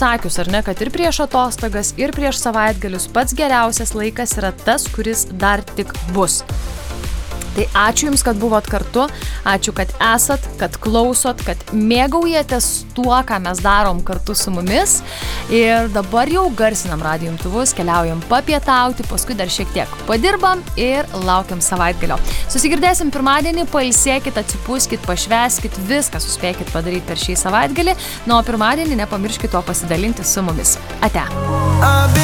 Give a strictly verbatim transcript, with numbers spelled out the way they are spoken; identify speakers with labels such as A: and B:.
A: sakius, ar ne, kad ir prieš atostogas, ir prieš savaitgalius pats geriausias laikas yra tas, kuris dar tik bus. Tai ačiū Jums, kad buvot kartu, ačiū, kad esat, kad klausot, kad mėgaujatės tuo, ką mes darom kartu su mumis. Ir dabar jau garsinam radijo imtuvus, keliaujam papietauti, paskui dar šiek tiek padirbam ir laukiam savaitgalio. Susigirdėsim pirmadienį, pailsėkit, atsipūskit, pašveskit, viską suspėkit padaryti per šį savaitgalį. Nu, o pirmadienį nepamirškit to pasidalinti su mumis. Ate.